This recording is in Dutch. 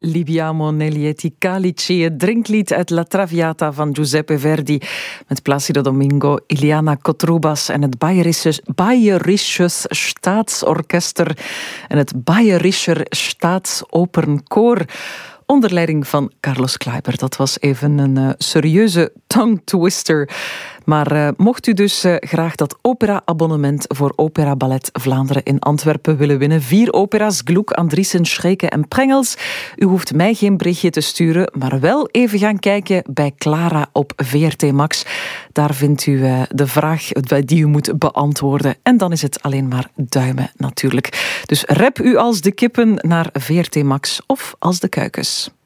Libiamo negli Calici, het drinklied uit La Traviata van Giuseppe Verdi, met Placido Domingo, Iliana Kotrubas en het Bayerisches Staatsorchester en het Bayerischer Staatsopernkoor. Onder leiding van Carlos Kleiber. Dat was even een serieuze tongue twister. Maar mocht u dus graag dat opera-abonnement voor Opera Ballet Vlaanderen in Antwerpen willen winnen, 4 opera's, Gluck, Andriessen, Schreken en Prengels, u hoeft mij geen berichtje te sturen, maar wel even gaan kijken bij Clara op VRT Max. Daar vindt u de vraag die u moet beantwoorden. En dan is het alleen maar duimen natuurlijk. Dus rep u als de kippen naar VRT Max of als de kuikens.